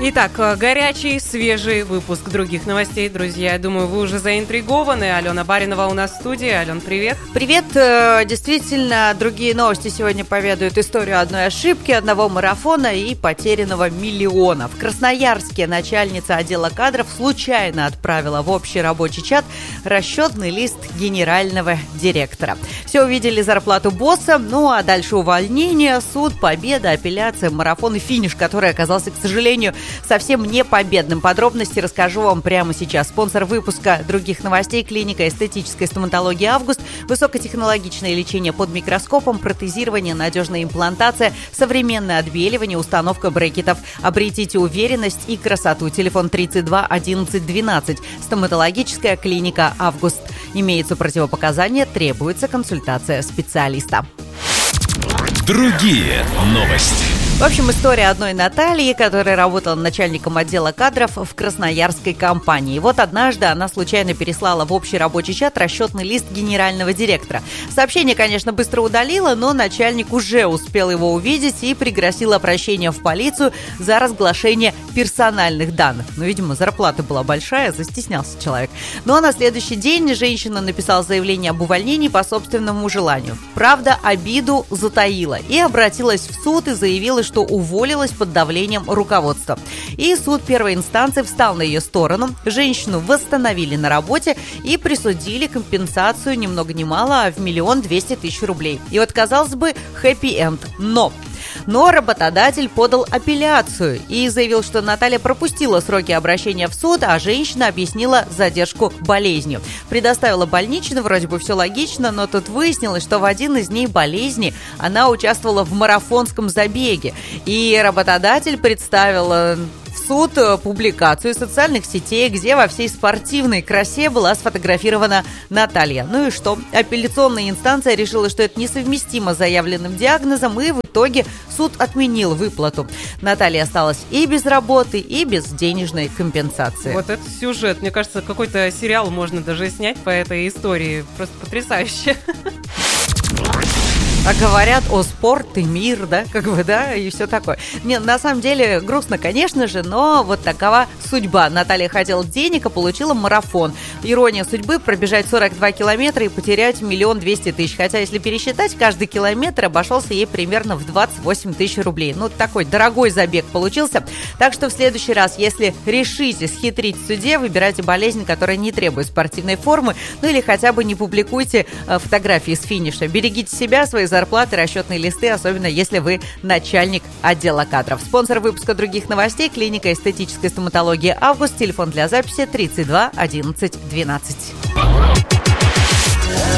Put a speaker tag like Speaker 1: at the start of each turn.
Speaker 1: Итак, горячий, свежий выпуск других новостей, друзья. Я думаю, вы уже заинтригованы. Алена Баринова у нас в студии. Ален, привет.
Speaker 2: Привет. Действительно, другие новости сегодня поведают историю одной ошибки, одного марафона и потерянного миллиона. В Красноярске начальница отдела кадров случайно отправила в общий рабочий чат расчетный лист генерального директора. Все увидели зарплату босса, ну а дальше увольнение, суд, победа, апелляция, марафон и финиш, который оказался, к сожалению, совсем не победным. Подробности расскажу вам прямо сейчас. Спонсор выпуска других новостей — клиника эстетической стоматологии «Август». Высокотехнологичное лечение под микроскопом, протезирование, надежная имплантация, современное отбеливание, установка брекетов. Обретите уверенность и красоту. Телефон 32 11 12. Стоматологическая клиника «Август». Имеются противопоказания, требуется консультация специалиста.
Speaker 3: Другие новости.
Speaker 2: В общем, история одной Натальи, которая работала начальником отдела кадров в красноярской компании. И вот однажды она случайно переслала в общий рабочий чат расчетный лист генерального директора. Сообщение, конечно, быстро удалила, но начальник уже успел его увидеть и пригрозил обращение в полицию за разглашение персональных данных. Ну, видимо, зарплата была большая, застеснялся человек. Ну, а на следующий день женщина написала заявление об увольнении по собственному желанию. Правда, обиду затаила и обратилась в суд и заявила, что уволилась под давлением руководства. И суд первой инстанции встал на ее сторону. Женщину восстановили на работе и присудили компенсацию ни много ни мало, а в 1 200 000 рублей. И вот, казалось бы, хэппи-энд. Но работодатель подал апелляцию и заявил, что Наталья пропустила сроки обращения в суд, а женщина объяснила задержку болезнью. Предоставила больничный, вроде бы все логично, но тут выяснилось, что в один из дней болезни она участвовала в марафонском забеге. И работодатель представил в суд публикацию из социальных сетей, где во всей спортивной красе была сфотографирована Наталья. Ну и что? Апелляционная инстанция решила, что это несовместимо с заявленным диагнозом, и в итоге суд отменил выплату. Наталья осталась и без работы, и без денежной компенсации.
Speaker 1: Вот этот сюжет, мне кажется, какой-то сериал можно даже снять по этой истории. Просто потрясающе.
Speaker 2: А говорят о спорт и мир, да, и все такое. Нет, на самом деле грустно, конечно же, но вот такова судьба. Наталья хотела денег, а получила марафон. Ирония судьбы — пробежать 42 километра и потерять 1 200 000. Хотя, если пересчитать, каждый километр обошелся ей примерно в 28 000 рублей. Ну, такой дорогой забег получился. Так что в следующий раз, если решите схитрить в суде, выбирайте болезнь, которая не требует спортивной формы, ну или хотя бы не публикуйте фотографии с финиша. Берегите себя, свои зарплаты, расчетные листы, особенно если вы начальник отдела кадров. Спонсор выпуска других новостей — клиника эстетической стоматологии «Август». Телефон для записи 32 11 12.